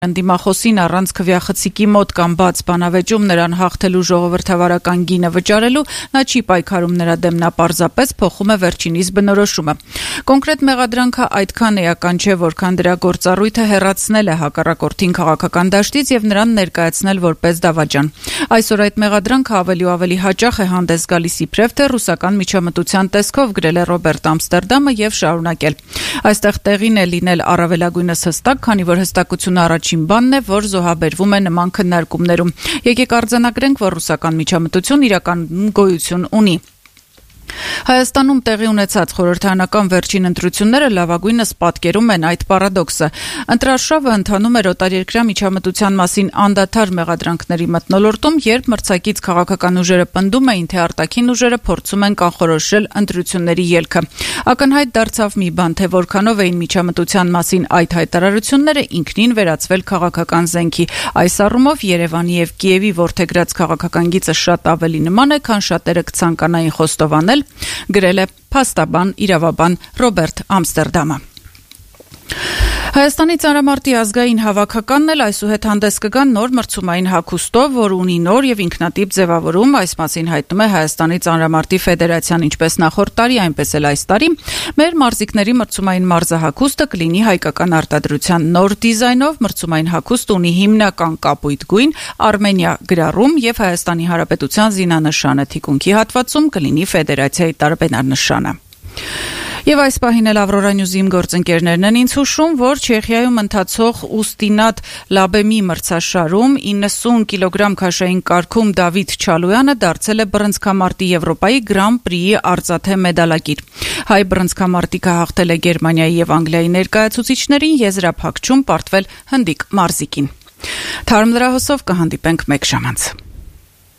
Դիմախոսին առանց քվյախցիկի մոտ կամ բաց բանավեճում նրան հաղթելու ժողովրդավարական գինը վճարելու նա չի պայքարում նրա դեմ, նա պարզապես փոխում է վերջինիս բնորոշումը։ Կոնկրետ մեղադրանքը այդքան էական չէ, որքան դրա գործառույթը հեռացնել է հակառակորդին քաղաքական դաշտից եւ նրան ներկայացնել որպես դավաճան։ Այսօր այդ մեղադրանքը ավելի ու ավելի հաճախ է հանդես գալիս իբրև թե ռուսական միջամտության տեսքով, գրել է Ռոբերտ Ամստերդամը եւ շարունակել։ Այստեղ տեղին է լինել առավելագույնս հստակ, քանի որ հստակությունը առաջին բանն է, որ զոհաբերվում է նման քննարկումներում։ Եկեք արձանագրենք, որ ռուսական միջամտություն իրականում գոյություն ունի։ Հայաստանում տեղի ունեցած խորհրդարանական վերջին ընտրությունները լավագույնս պատկերում են այդ պարադոքսը։ Ընտրարշավը ընթանում էր օտարերկրյա միջամտության մասին անդադար մեղադրանքների մթնոլորտում, երբ մրցակից քաղաքական ուժերը պնդում էին, թե արտաքին ուժերը փորձում են կանխորոշել ընտրությունների ելքը։ Ակնհայտ դարձավ մի բան, թե որքանով էին միջամտության մասին այդ հայտարարությունները ինքնին վերածվել քաղաքական զենքի։ Այս առումով Երևանի եւ Կիևի որդեգրած քաղաքական գիծը շատ ավելի նման է, քան շատերը կցանկանային խոստովանել, գրել է փաստաբան, իրավաբան Ռոբերտ Ամստերդամը։ Հայաստանի ծանրամարտի ազգային հավաքականն էլ այսուհետ հանդես կգան նոր մրցումային հագուստով, որ ունի նոր եւ ինքնատիպ ձևավորում, այս մասին հայտնում է Հայաստանի ծանրամարտի ֆեդերացիան, ինչպես նախորդ տարի, այնպես էլ այս տարի։ Մեր մարզիկների մրցումային մարզահագուստը կլինի հայկական արտադրության նոր դիզայնով, մրցումային հագուստը ունի հիմնական կապույտ գույն, Արմենիա գրառում եւ Հայաստանի Հանրապետության զինանշանը, թիկունքի հատվածում կլինի ֆեդերացիայի տարբերանշանը։ Եվ այս պահին էլ Ավրորա Նյուզի գործընկերներն են ինձ հուշում, որ Չեխիայում ընթացող Ուստինատ Լաբեմի մրցաշարում 90 կիլոգրամ քաշային կարգում Դավիթ Չալոյանը դարձել է բռնցքամարտի Եվրոպայի Գրան Պրիի արծաթե մեդալակիր։ Հայ բռնցքամարտիկը հաղթել է Գերմանիայի եւ Անգլիայի ներկայացուցիչներին, եզրափակչում պարտվել հնդիկ մարզիկին։ Թարմ լրահոսով կհանդիպենք մեկ ժամ անց։